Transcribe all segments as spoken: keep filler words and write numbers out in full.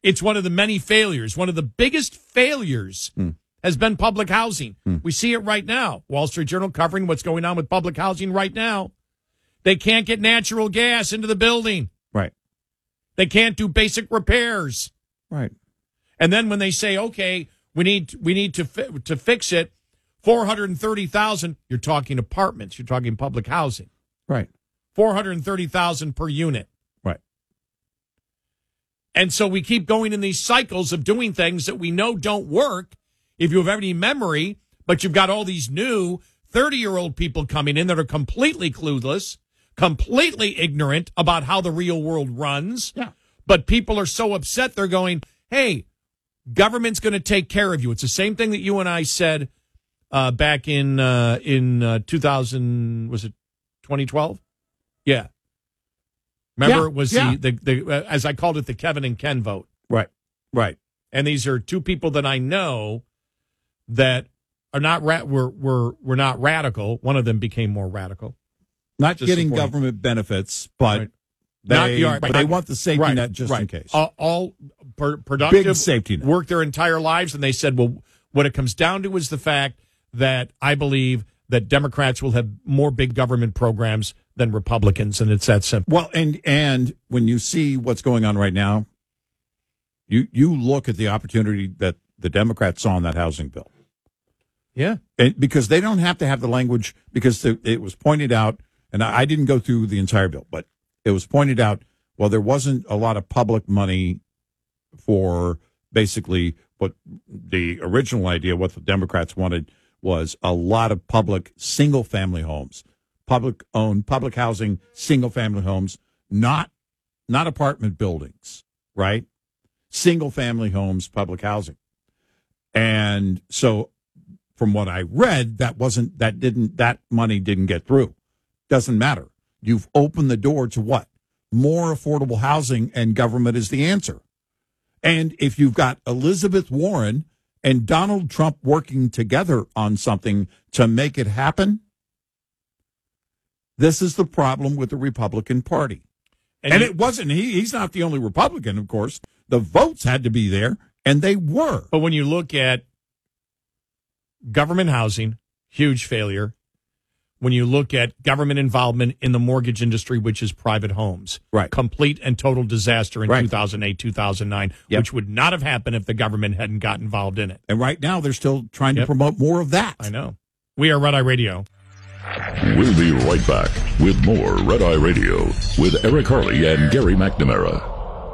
It's one of the many failures. One of the biggest failures mm. has been public housing. Mm. We see it right now. Wall Street Journal covering what's going on with public housing right now. They can't get natural gas into the building. Right. They can't do basic repairs. Right. And then when they say, okay, we need we need to fi- to fix it, four hundred thirty thousand, you're talking apartments, you're talking public housing. Right. four hundred thirty thousand per unit. Right. And so we keep going in these cycles of doing things that we know don't work if you have any memory, but you've got all these new thirty-year-old people coming in that are completely clueless, completely ignorant about how the real world runs. Yeah. But people are so upset, they're going, hey, government's going to take care of you. It's the same thing that you and I said uh, back in uh, in uh, two thousand, was it twenty twelve? Yeah. Remember, yeah, it was yeah. the, the, the uh, as I called it, the Kevin and Ken vote. Right, right. And these are two people that I know that are not ra- were were were not radical. One of them became more radical. Not just getting supporting. government benefits, but Right. they, Not, yeah, right, but they right. want the safety right, net just right. in case. All, all per, productive Big safety net. work their entire lives, and they said, well, what it comes down to is the fact that I believe that Democrats will have more big government programs than Republicans, and it's that simple. Well, and and when you see what's going on right now, you you look at the opportunity that the Democrats saw in that housing bill. Yeah. And because they don't have to have the language, because it was pointed out, and I didn't go through the entire bill, but it was pointed out, well, there wasn't a lot of public money for basically what the original idea, what the Democrats wanted was a lot of public single-family homes, public-owned, public housing, single-family homes, not not apartment buildings, right? Single-family homes, public housing. And so from what I read, that wasn't, that didn't, that money didn't get through. Doesn't matter. You've opened the door to what? More affordable housing, and government is the answer. And if you've got Elizabeth Warren and Donald Trump working together on something to make it happen, this is the problem with the Republican Party. And, and you, it wasn't, he, he's not the only Republican, of course. The votes had to be there, and they were. But when you look at government housing, huge failure. When you look at government involvement in the mortgage industry, which is private homes, right, complete and total disaster in right. two thousand eight, two thousand nine, yep. which would not have happened if the government hadn't got involved in it. And right now, they're still trying yep. to promote more of that. I know. We are Red Eye Radio. We'll be right back with more Red Eye Radio with Eric Harley and Gary McNamara.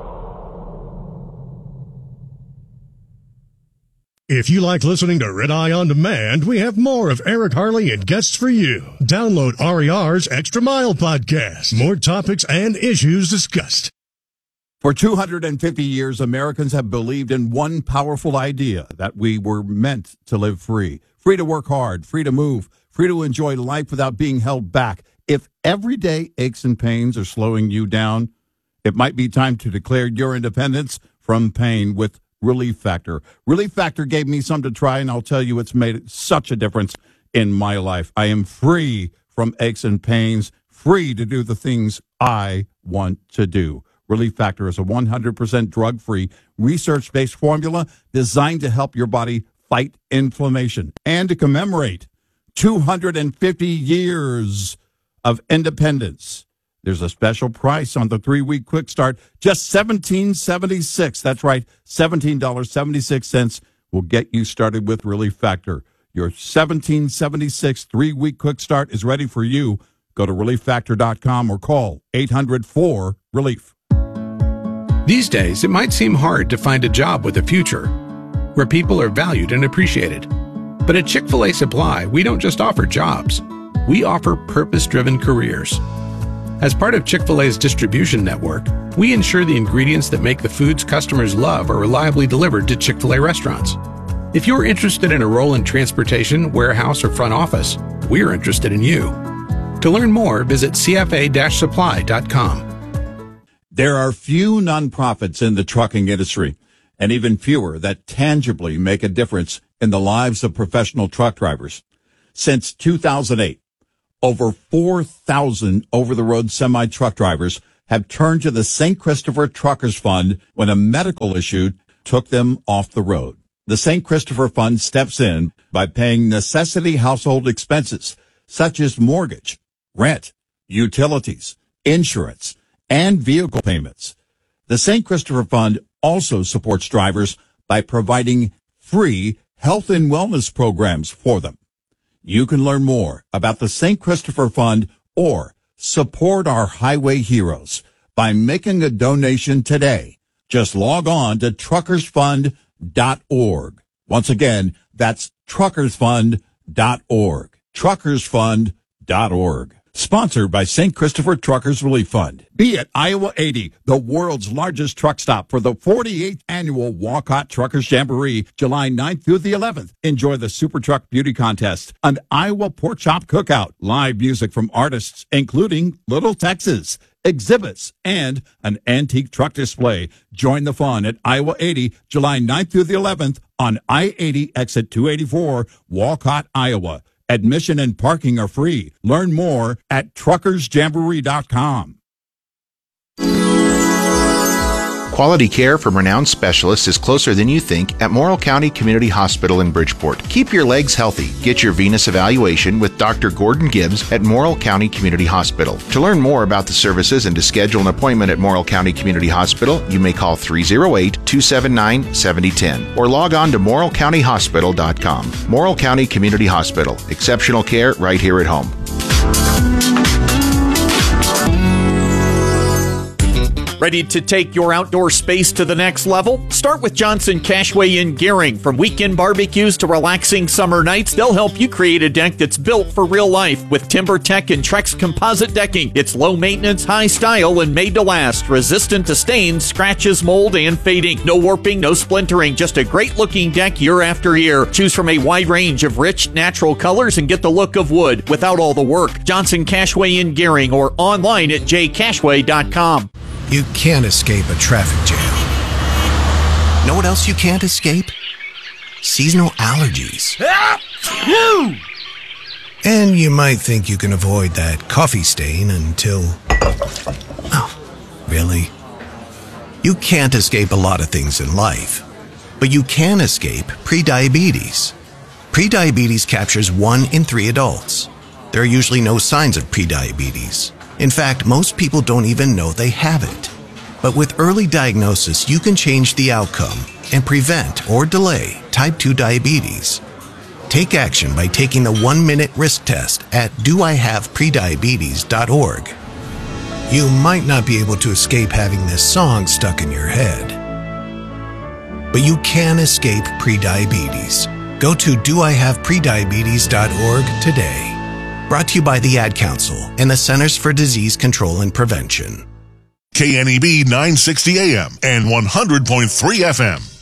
If you like listening to Red Eye On Demand, we have more of Eric Harley and guests for you. Download R E R's Extra Mile podcast. More topics and issues discussed. For two hundred fifty years, Americans have believed in one powerful idea, that we were meant to live free. Free to work hard, free to move, free to enjoy life without being held back. If everyday aches and pains are slowing you down, it might be time to declare your independence from pain with Relief Factor. Relief Factor gave me some to try, and I'll tell you, it's made such a difference in my life. I am free from aches and pains, free to do the things I want to do. Relief Factor is a one hundred percent drug-free, research-based formula designed to help your body fight inflammation and to commemorate two hundred fifty years of independence. There's a special price on the three-week quick start, just seventeen dollars and seventy-six cents. That's right, seventeen dollars and seventy-six cents will get you started with Relief Factor. Your seventeen dollars and seventy-six cents three-week quick start is ready for you. Go to relief factor dot com or call eight hundred four relief. These days, it might seem hard to find a job with a future, where people are valued and appreciated. But at Chick-fil-A Supply, we don't just offer jobs. We offer purpose-driven careers. As part of Chick-fil-A's distribution network, we ensure the ingredients that make the foods customers love are reliably delivered to Chick-fil-A restaurants. If you're interested in a role in transportation, warehouse, or front office, we're interested in you. To learn more, visit c f a dash supply dot com. There are few nonprofits in the trucking industry, and even fewer that tangibly make a difference in the lives of professional truck drivers. Since two thousand eight, over four thousand over-the-road semi-truck drivers have turned to the Saint Christopher Truckers Fund when a medical issue took them off the road. The Saint Christopher Fund steps in by paying necessity household expenses such as mortgage, rent, utilities, insurance, and vehicle payments. The Saint Christopher Fund also supports drivers by providing free health and wellness programs for them. You can learn more about the Saint Christopher Fund or support our highway heroes by making a donation today. Just log on to truckers fund dot org. Once again, that's truckers fund dot org. truckers fund dot org. Sponsored by Saint Christopher Truckers Relief Fund. Be at Iowa eighty, the world's largest truck stop for the forty-eighth annual Walcott Truckers Jamboree, July ninth through the eleventh. Enjoy the Super Truck Beauty Contest, an Iowa Pork Chop Cookout, live music from artists including Little Texas, exhibits, and an antique truck display. Join the fun at Iowa eighty, July ninth through the eleventh on I eighty exit two eighty-four, Walcott, Iowa. Admission and parking are free. Learn more at truckers jamboree dot com. Quality care from renowned specialists is closer than you think at Morrill County Community Hospital in Bridgeport. Keep your legs healthy. Get your venous evaluation with Doctor Gordon Gibbs at Morrill County Community Hospital. To learn more about the services and to schedule an appointment at Morrill County Community Hospital, you may call three oh eight, two seven nine, seven oh one oh or log on to morrill county hospital dot com. Morrill County Community Hospital. Exceptional care right here at home. Ready to take your outdoor space to the next level? Start with Johnson Cashway in Gehring. From weekend barbecues to relaxing summer nights, they'll help you create a deck that's built for real life with TimberTech and Trex composite decking. It's low maintenance, high style, and made to last. Resistant to stains, scratches, mold, and fading. No warping, no splintering. Just a great looking deck year after year. Choose from a wide range of rich, natural colors and get the look of wood without all the work. Johnson Cashway in Gehring or online at j cashway dot com. You can't escape a traffic jam. Know what else you can't escape? Seasonal allergies. And you might think you can avoid that coffee stain until... Oh, really? You can't escape a lot of things in life, but you can escape prediabetes. Prediabetes captures one in three adults. There are usually no signs of prediabetes. In fact, most people don't even know they have it. But with early diagnosis, you can change the outcome and prevent or delay type two diabetes. Take action by taking the one-minute risk test at do I have prediabetes dot org. You might not be able to escape having this song stuck in your head, but you can escape prediabetes. Go to do I have prediabetes dot org today. Brought to you by the Ad Council and the Centers for Disease Control and Prevention. K N E B nine sixty A M and one hundred point three F M.